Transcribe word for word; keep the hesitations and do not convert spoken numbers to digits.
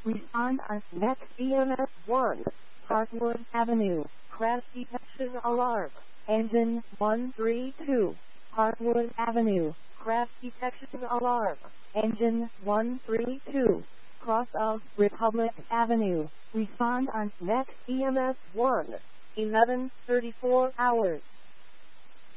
Respond on next E M S one. Parkwood Avenue. Crash detection alarm. Engine one three two. Parkwood Avenue. Crash detection alarm. Engine one three two. Cross of Republic Avenue. Respond on next E M S one. eleven thirty-four hours.